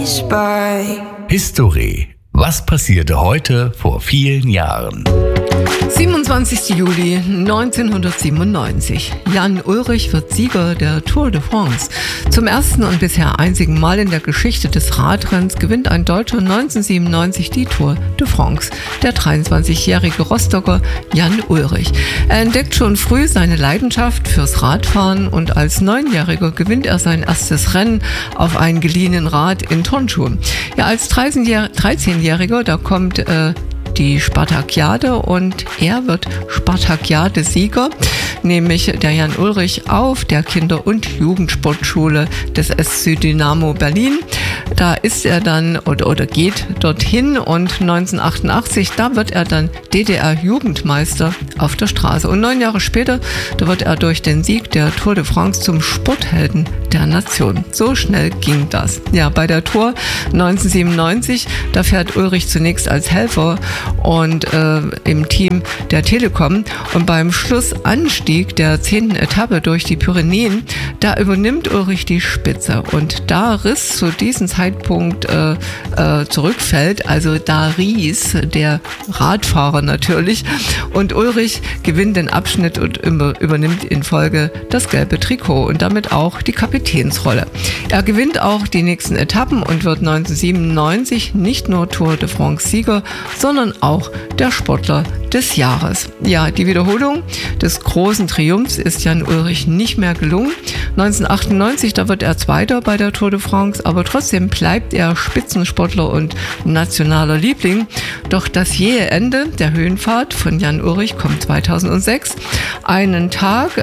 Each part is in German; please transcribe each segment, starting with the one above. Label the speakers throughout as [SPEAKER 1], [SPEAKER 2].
[SPEAKER 1] History. Was passierte heute vor vielen Jahren?
[SPEAKER 2] 27. Juli 1997. Jan Ullrich wird Sieger der Tour de France. Zum ersten und bisher einzigen Mal in der Geschichte des Radrenns gewinnt ein Deutscher 1997 die Tour de France. Der 23-jährige Rostocker Jan Ullrich. Er entdeckt schon früh seine Leidenschaft fürs Radfahren und als 9-Jähriger gewinnt er sein erstes Rennen auf einen geliehenen Rad in Turnschuhen. Ja, als 13-Jähriger, da kommt die Spartakiade und er wird Spartakiade-Sieger, nämlich der Jan Ullrich auf der Kinder- und Jugendsportschule des SC Dynamo Berlin. Da ist er dann oder geht dorthin und 1988, da wird er dann DDR-Jugendmeister auf der Straße. Und 9 Jahre später, da wird er durch den Sieg der Tour de France zum Sporthelden der Nation. So schnell ging das. Ja, bei der Tour 1997, da fährt Ullrich zunächst als Helfer und im Team der Telekom. Und beim Schlussanstieg der 10. Etappe durch die Pyrenäen, da übernimmt Ullrich die Spitze. Und da Riss zu diesem Zeitpunkt zurückfällt, also da Ries, der Radfahrer natürlich, und Ullrich gewinnt den Abschnitt und übernimmt in Folge das gelbe Trikot und damit auch die Kapitänsrolle. Er gewinnt auch die nächsten Etappen und wird 1997 nicht nur Tour de France Sieger, sondern auch der Sportler des Jahres. Ja, die Wiederholung des großen Triumphs ist Jan Ullrich nicht mehr gelungen. 1998, da wird er Zweiter bei der Tour de France, aber trotzdem bleibt er Spitzensportler und nationaler Liebling. Doch das jähe Ende der Höhenfahrt von Jan Ullrich kommt 2006. Einen Tag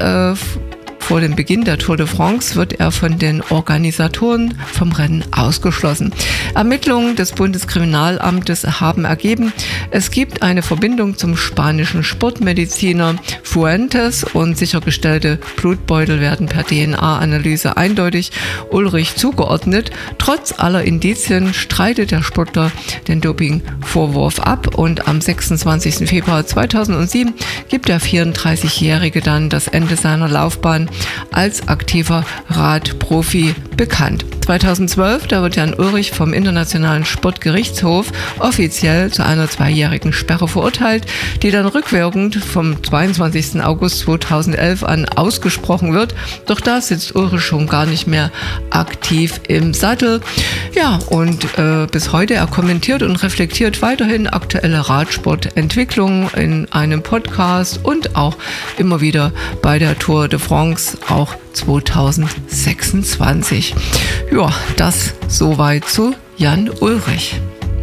[SPEAKER 2] vor dem Beginn der Tour de France wird er von den Organisatoren vom Rennen ausgeschlossen. Ermittlungen des Bundeskriminalamtes haben ergeben, es gibt eine Verbindung zum spanischen Sportmediziner Fuentes und sichergestellte Blutbeutel werden per DNA-Analyse eindeutig Ullrich zugeordnet. Trotz aller Indizien streitet der Sportler den Dopingvorwurf ab und am 26. Februar 2007 gibt der 34-Jährige dann das Ende seiner Laufbahn als aktiver Radprofi bekannt. 2012, da wird Jan Ullrich vom Internationalen Sportgerichtshof offiziell zu einer 2-jährigen Sperre verurteilt, die dann rückwirkend vom 22. August 2011 an ausgesprochen wird. Doch da sitzt Ullrich schon gar nicht mehr aktiv im Sattel. Ja, und bis heute, er kommentiert und reflektiert weiterhin aktuelle Radsportentwicklungen in einem Podcast und auch immer wieder bei der Tour de France, auch 2026. Ja, das soweit zu Jan Ullrich.